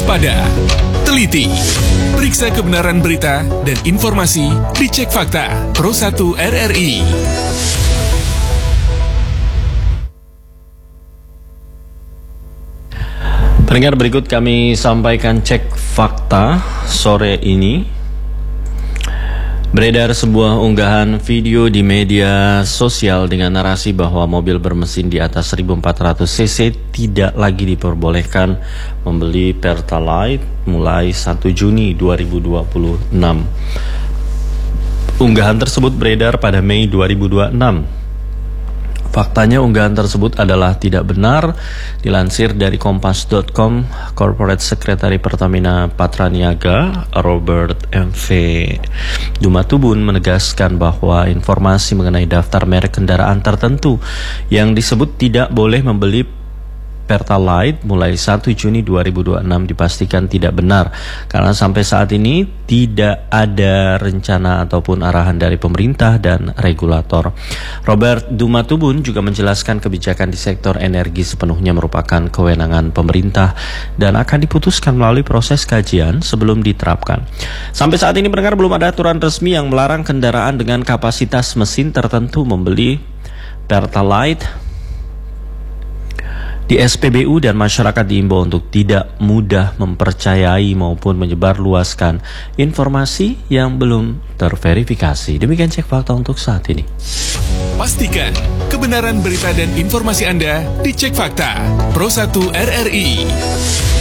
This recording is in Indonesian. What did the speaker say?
waspada, teliti, periksa kebenaran berita dan informasi, dicek fakta. Pro 1 RRI. Pendengar, berikut kami sampaikan cek fakta sore ini. Beredar sebuah unggahan video di media sosial dengan narasi bahwa mobil bermesin di atas 1400 cc tidak lagi diperbolehkan membeli Pertalite mulai 1 Juni 2026. Unggahan tersebut beredar pada Mei 2026. Faktanya unggahan tersebut adalah tidak benar. Dilansir dari kompas.com, Corporate Secretary Pertamina Patraniaga, Robert M.V. Dumatubun menegaskan bahwa informasi mengenai daftar merek kendaraan tertentu yang disebut tidak boleh membeli Pertalite mulai 1 Juni 2026 dipastikan tidak benar karena sampai saat ini tidak ada rencana ataupun arahan dari pemerintah dan regulator. Robert Dumatubun juga menjelaskan kebijakan di sektor energi sepenuhnya merupakan kewenangan pemerintah dan akan diputuskan melalui proses kajian sebelum diterapkan. Sampai saat ini pendengar, belum ada aturan resmi yang melarang kendaraan dengan kapasitas mesin tertentu membeli Pertalite di SPBU, dan masyarakat diimbau untuk tidak mudah mempercayai maupun menyebarluaskan informasi yang belum terverifikasi. Demikian cek fakta untuk saat ini. Pastikan kebenaran berita dan informasi Anda dicek fakta. Pro 1 RRI.